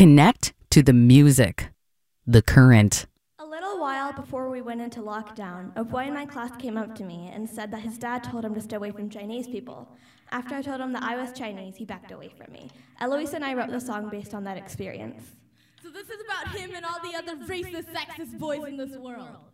Connect to the music, the current. A little while before we went into lockdown, a boy in my class came up to me and said that his dad told him to stay away from Chinese people. After I told him that I was Chinese, he backed away from me. Eloise and I wrote the song based on that experience. So this is about him and all the other racist, sexist boys in this world.